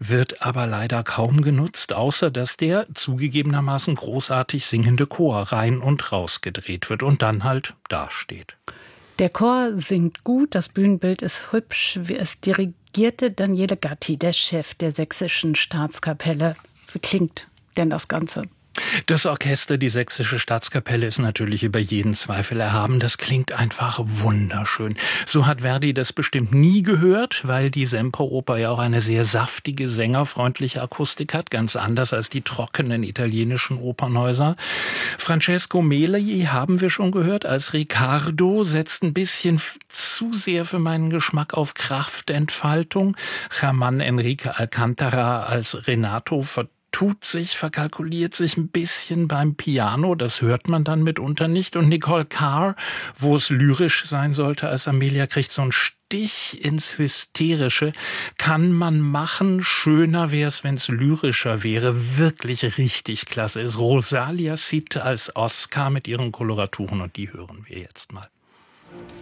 wird aber leider kaum genutzt, außer dass der zugegebenermaßen großartig singende Chor rein und raus gedreht wird und dann halt dasteht. Der Chor singt gut, das Bühnenbild ist hübsch. Es dirigierte Daniele Gatti, der Chef der Sächsischen Staatskapelle. Wie klingt denn das Ganze? Das Orchester, die Sächsische Staatskapelle, ist natürlich über jeden Zweifel erhaben. Das klingt einfach wunderschön. So hat Verdi das bestimmt nie gehört, weil die Semperoper ja auch eine sehr saftige, sängerfreundliche Akustik hat, ganz anders als die trockenen italienischen Opernhäuser. Francesco Meli haben wir schon gehört als Riccardo, setzt ein bisschen zu sehr für meinen Geschmack auf Kraftentfaltung. Germán Enrique Alcántara als Renato verkalkuliert sich ein bisschen beim Piano, das hört man dann mitunter nicht. Und Nicole Carr, wo es lyrisch sein sollte als Amelia, kriegt so einen Stich ins Hysterische. Kann man machen, schöner wäre es, wenn es lyrischer wäre. Wirklich richtig klasse ist Rosalia Cid als Oscar mit ihren Koloraturen und die hören wir jetzt mal.